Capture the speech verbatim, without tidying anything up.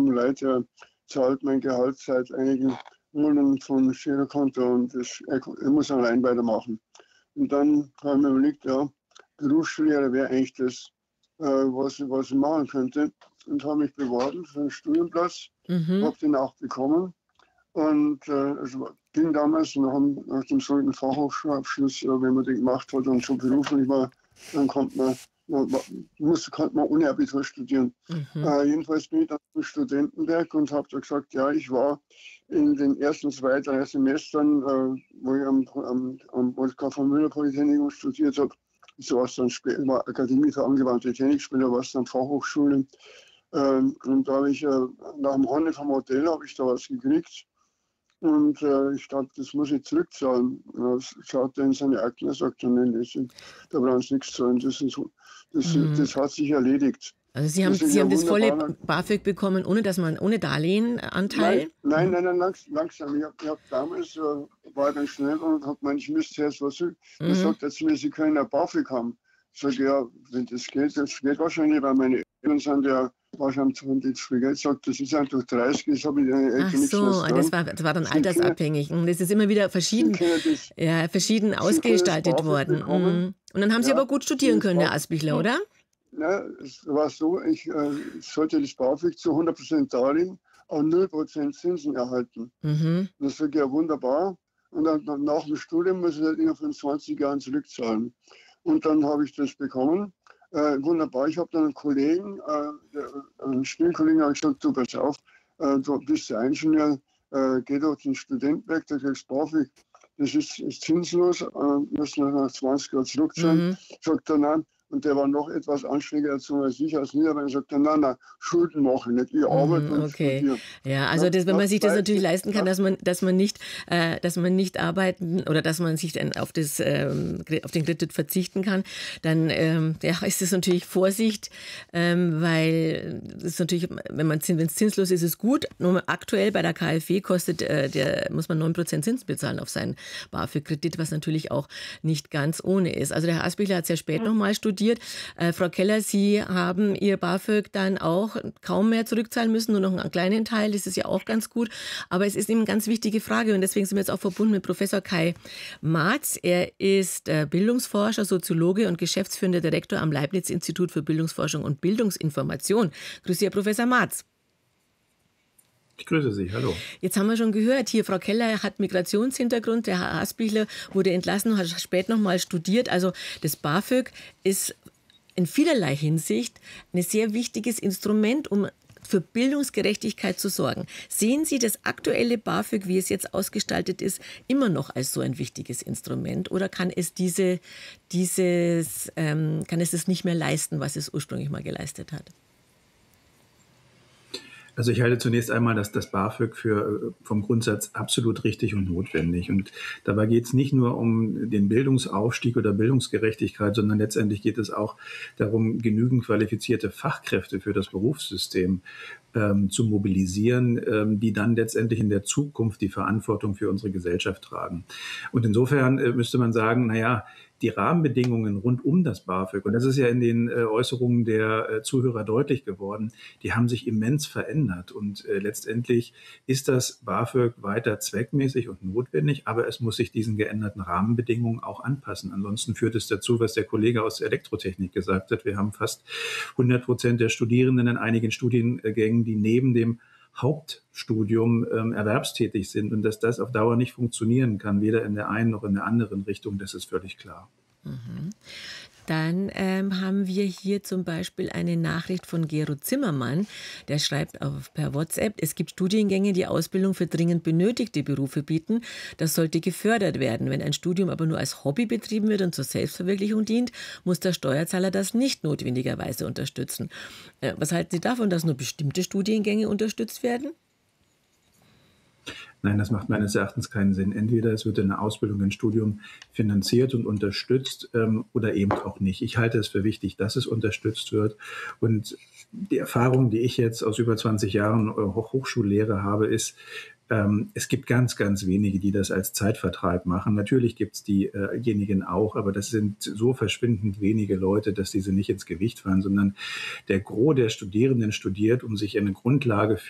mir leid, er zahlt mein Gehalt seit einigen Monaten von Girokonto und das, er, er muss allein weitermachen. Und dann habe ich mir überlegt, ja, Berufsschullehrer wäre eigentlich das, äh, was, was ich machen könnte. Und habe mich beworben für einen Studienplatz, Mhm. habe den auch bekommen. Und äh, also ging damals nach, dem- nach dem sogenannten Fachhochschulabschluss, äh, wenn man den gemacht hat und schon beruflich war, dann konnte man, man, man musste, konnte man ohne Abitur studieren. Mhm. Äh, jedenfalls bin ich dann zum Studentenwerk und habe da gesagt, ja, ich war in den ersten zwei, drei Semestern, äh, wo ich am, am, am Wolfgang von Müller Polytechnikum studiert habe, so was dann später war Akademie für angewandte Technik, später war es dann Fachhochschule. Ähm, und da habe ich äh, nach dem Honecker Modell habe ich da was gekriegt. Und äh, ich dachte, das muss ich zurückzahlen. Ja, schaut er in seine Akten, er sagt dann, nein, das, da brauchen Sie nichts zahlen, das, ist, das, Mhm. das hat sich erledigt. Also Sie haben, Das ist Sie ja haben das volle wunderbar. BAföG bekommen, ohne dass man, ohne Nein, Darlehenanteil? nein, Mhm. nein, nein, langs, langsam. Ich habe hab damals, äh, war ganz schnell und habe gemeint, ich müsste jetzt was. Dann Mhm. sagt er zu mir, Sie können ein BAföG haben. Ich sage, ja, wenn das geht, das geht wahrscheinlich, weil meine Eltern sind ja wahrscheinlich zu viel Geld. Sagt, das ist einfach dreißig, das habe ich den Ach Eltern nichts mehr so, zu das sagen. war, das war dann Sie können, altersabhängig. Und das ist immer wieder Sie verschieden, können das, ja, verschieden Sie können das ausgestaltet BAföG worden. bekommen. Mhm. Und dann haben Sie aber Ja, gut studieren dieses können, Herr BAföG. Asbichler, oder? Ja, es war so, ich äh, sollte das BAföG zu hundert Prozent Darlehen und null Prozent Zinsen erhalten. Mhm. Das wird ja wunderbar. Und dann, dann nach dem Studium muss ich das innerhalb von zwanzig Jahren zurückzahlen. Und dann habe ich das bekommen. Äh, wunderbar. Ich habe dann einen Kollegen, äh, der, einen Spielkollegen, habe ich gesagt, du pass auf, äh, du bist ja Ingenieur, äh, geh doch zum Studentenwerk, da kriegst du BAföG. Das ist, ist zinslos, äh, müssen nach zwanzig Jahren zurückzahlen. Mhm. Sagt er, nein. Und der war noch etwas anständiger als ich als Niederländer. Sagt er, nein, nein, Schulden machen nicht. Ich arbeite Mhm, und okay. studiere. Ja, also Nach, das, wenn nach man sich das zwei, natürlich leisten kann, nach, dass man, dass man nicht, äh, dass man nicht arbeiten oder dass man sich dann auf das, ähm, auf den Kredit verzichten kann, dann ähm, ja, ist das natürlich Vorsicht, ähm, weil das natürlich, wenn man wenn es zinslos ist, ist es gut. Nur aktuell bei der KfW kostet äh, der muss man neun Prozent Zins bezahlen auf seinen BAföG-Kredit, was natürlich auch nicht ganz ohne ist. Also der Herr Asbichler hat sehr spät nochmal studiert. Äh, Frau Keller, Sie haben Ihr BAföG dann auch kaum mehr zurückzahlen müssen, nur noch einen kleinen Teil. Das ist ja auch ganz gut. Aber es ist eben eine ganz wichtige Frage und deswegen sind wir jetzt auch verbunden mit Professor Kai Marz. Er ist äh, Bildungsforscher, Soziologe und geschäftsführender Direktor am Leibniz-Institut für Bildungsforschung und Bildungsinformation. Grüß Sie, Herr Professor Marz. Ich grüße Sie, hallo. Jetzt haben wir schon gehört, hier Frau Keller hat Migrationshintergrund, der Herr Asbichler wurde entlassen, hat später noch mal studiert. Also das BAföG ist in vielerlei Hinsicht ein sehr wichtiges Instrument, um für Bildungsgerechtigkeit zu sorgen. Sehen Sie das aktuelle BAföG, wie es jetzt ausgestaltet ist, immer noch als so ein wichtiges Instrument? Oder kann es diese, dieses, ähm, kann es das nicht mehr leisten, was es ursprünglich mal geleistet hat? Also ich halte zunächst einmal das, das BAföG für vom Grundsatz absolut richtig und notwendig. Und dabei geht es nicht nur um den Bildungsaufstieg oder Bildungsgerechtigkeit, sondern letztendlich geht es auch darum, genügend qualifizierte Fachkräfte für das Berufssystem ähm, zu mobilisieren, ähm, die dann letztendlich in der Zukunft die Verantwortung für unsere Gesellschaft tragen. Und insofern äh, müsste man sagen, naja, die Rahmenbedingungen rund um das BAföG, und das ist ja in den äh, Äußerungen der äh, Zuhörer deutlich geworden, die haben sich immens verändert. Und äh, letztendlich ist das BAföG weiter zweckmäßig und notwendig, aber es muss sich diesen geänderten Rahmenbedingungen auch anpassen. Ansonsten führt es dazu, was der Kollege aus der Elektrotechnik gesagt hat. Wir haben fast hundert Prozent der Studierenden in einigen Studiengängen, die neben dem Hauptstudium ähm, erwerbstätig sind und dass das auf Dauer nicht funktionieren kann, weder in der einen noch in der anderen Richtung, das ist völlig klar. Mhm. Dann ähm, haben wir hier zum Beispiel eine Nachricht von Gero Zimmermann, der schreibt auf, per WhatsApp, es gibt Studiengänge, die Ausbildung für dringend benötigte Berufe bieten. Das sollte gefördert werden. Wenn ein Studium aber nur als Hobby betrieben wird und zur Selbstverwirklichung dient, muss der Steuerzahler das nicht notwendigerweise unterstützen. Äh, was halten Sie davon, dass nur bestimmte Studiengänge unterstützt werden? Nein, das macht meines Erachtens keinen Sinn. Entweder es wird eine Ausbildung, ein Studium finanziert und unterstützt ähm, oder eben auch nicht. Ich halte es für wichtig, dass es unterstützt wird. Und die Erfahrung, die ich jetzt aus über zwanzig Jahren äh, Hochschullehre habe, ist, ähm, es gibt ganz, ganz wenige, die das als Zeitvertreib machen. Natürlich gibt es diejenigen auch, aber das sind so verschwindend wenige Leute, dass diese nicht ins Gewicht fallen, sondern der Gros der Studierenden studiert, um sich eine Grundlage